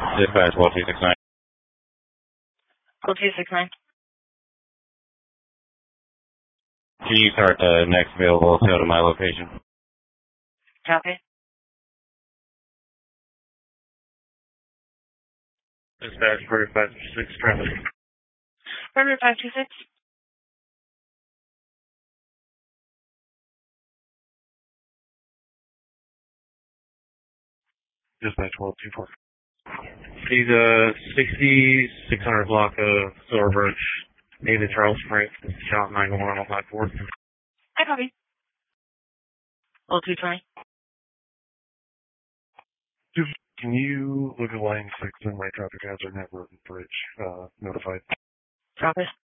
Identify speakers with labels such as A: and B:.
A: Dispatch 1269.
B: 1269.
A: Can you start the next available tail to my location?
B: Copy.
A: Dispatch 4526 traffic.
B: River 526.
A: Dispatch 1224. He's 600 block of Silver Birch. David Charles Frank. Shot 911 on 54.
B: I copy. 0220.
C: Can you look at line 6 in my traffic hazard network bridge notified?
B: Copy.